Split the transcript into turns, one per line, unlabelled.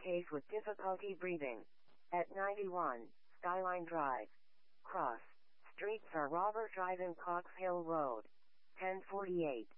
case with difficulty breathing. At 91, Skyline Drive. Cross. Streets are Robert Drive and Cox Hill Road. 1048.